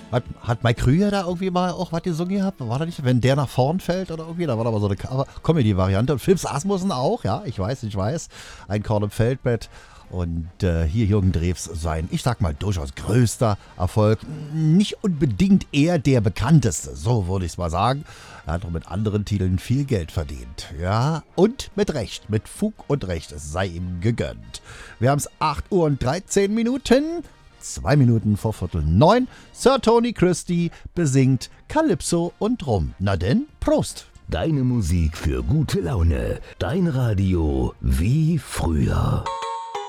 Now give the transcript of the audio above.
Hat Mike Krüger da irgendwie mal auch was gesungen gehabt? War da nicht, wenn der nach vorn fällt oder irgendwie? Da war da mal so eine Comedy-Variante. Und Philips Asmussen auch, ja, ich weiß. Ein Korn im Feldbett. Und hier Jürgen Drews sein, ich sag mal, durchaus größter Erfolg. Nicht unbedingt eher der bekannteste, so würde ich es mal sagen. Er hat auch mit anderen Titeln viel Geld verdient. Ja, und mit Recht, mit Fug und Recht, es sei ihm gegönnt. Wir haben es 8 Uhr und 13 Minuten, 2 Minuten vor 8:45. Sir Tony Christie besingt Calypso und Rum. Na denn, Prost! Deine Musik für gute Laune. Dein Radio wie früher.